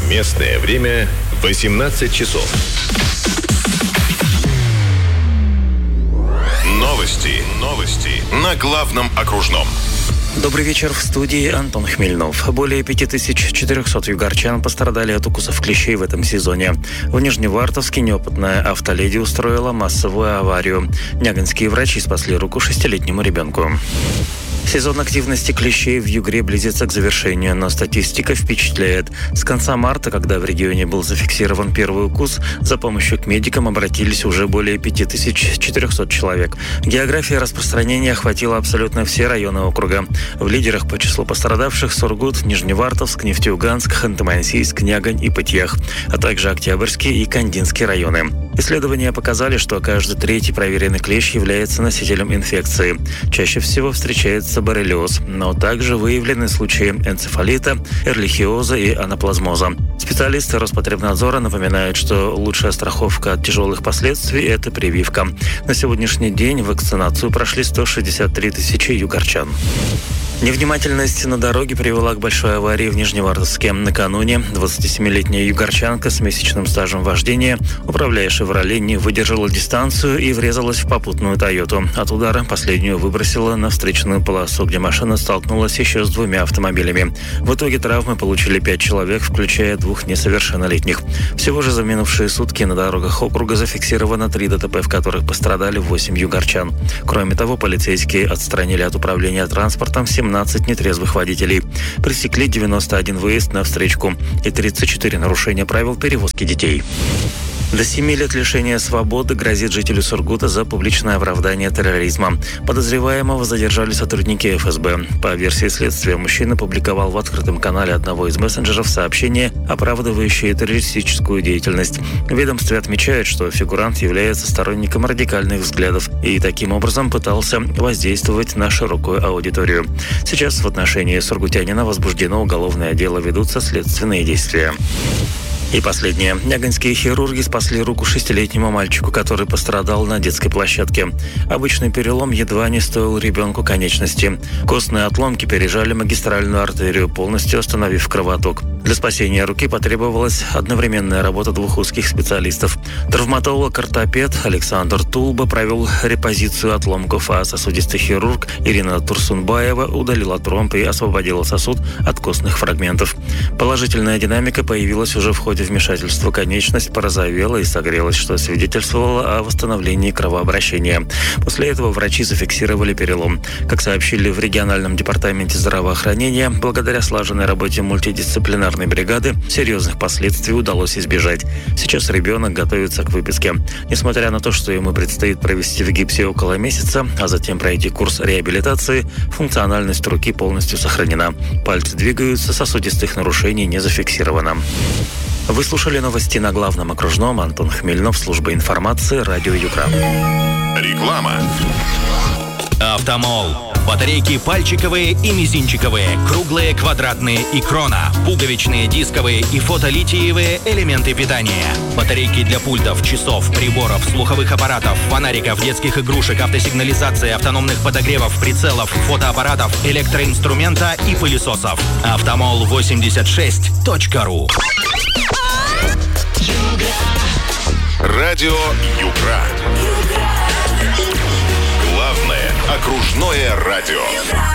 Местное время 18 часов. Новости на главном окружном. Добрый вечер, в студии Антон Хмельнов. Более 5400 югорчан пострадали от укусов клещей в этом сезоне. В Нижневартовске неопытная автоледи устроила массовую аварию. Нягинские врачи спасли руку 6-летнему ребенку. Сезон активности клещей в Югре близится к завершению, но статистика впечатляет. С конца марта, когда в регионе был зафиксирован первый укус, за помощью к медикам обратились уже более 5400 человек. География распространения охватила абсолютно все районы округа. В лидерах по числу пострадавших Сургут, Нижневартовск, Нефтеюганск, Ханты-Мансийск, Нягань и Пытьях, а также Октябрьский и Кандинский районы. Исследования показали, что каждый третий проверенный клещ является носителем инфекции. Чаще всего встречается боррелиоз, но также выявлены случаи энцефалита, эрлихиоза и анаплазмоза. Специалисты Роспотребнадзора напоминают, что лучшая страховка от тяжелых последствий – это прививка. На сегодняшний день вакцинацию прошли 163 тысячи югорчан. Невнимательность на дороге привела к большой аварии в Нижневартовске. Накануне 27-летняя югорчанка с месячным стажем вождения, управляя «Шевроле», не выдержала дистанцию и врезалась в попутную «Тойоту». От удара последнюю выбросила на встречную полосу, где машина столкнулась еще с двумя автомобилями. В итоге травмы получили 5 человек, включая 2 несовершеннолетних. Всего же за минувшие сутки на дорогах округа зафиксировано 3 ДТП, в которых пострадали 8 югорчан. Кроме того, полицейские отстранили от управления транспортом 17 нетрезвых водителей. Пресекли 91 выезд на встречку и 34 нарушения правил перевозки детей. До 7 лет лишения свободы грозит жителю Сургута за публичное оправдание терроризма. Подозреваемого задержали сотрудники ФСБ. По версии следствия, мужчина публиковал в открытом канале одного из мессенджеров сообщения, оправдывающие террористическую деятельность. В ведомстве отмечают, что фигурант является сторонником радикальных взглядов и таким образом пытался воздействовать на широкую аудиторию. Сейчас в отношении сургутянина возбуждено уголовное дело, ведутся следственные действия. И последнее. Нягинские хирурги спасли руку 6-летнему мальчику, который пострадал на детской площадке. Обычный перелом едва не стоил ребенку конечности. Костные отломки пережали магистральную артерию, полностью остановив кровоток. Для спасения руки потребовалась одновременная работа 2 узких специалистов. Травматолог-ортопед Александр Тулба провел репозицию отломков, а сосудистый хирург Ирина Турсунбаева удалила тромб и освободила сосуд от костных фрагментов. Положительная динамика появилась уже в ходе вмешательства. Конечность порозовела и согрелась, что свидетельствовало о восстановлении кровообращения. После этого врачи зафиксировали перелом. Как сообщили в региональном департаменте здравоохранения, благодаря слаженной работе мультидисциплинарной бригады серьезных последствий удалось избежать. Сейчас ребенок готовится к выписке. Несмотря на то, что ему предстоит провести в гипсе около месяца, а затем пройти курс реабилитации, функциональность руки полностью сохранена. Пальцы двигаются, сосудистых нарушений не зафиксировано. Вы слушали новости на главном окружном. Антон Хмельнов, служба информации, радио Югра. Реклама. Автомол. Батарейки пальчиковые и мизинчиковые, круглые, квадратные и крона, пуговичные, дисковые и фотолитиевые элементы питания. Батарейки для пультов, часов, приборов, слуховых аппаратов, фонариков, детских игрушек, автосигнализации, автономных подогревов, прицелов, фотоаппаратов, электроинструмента и пылесосов. Автомол86.ру. Радио Югра. Главное окружное радио.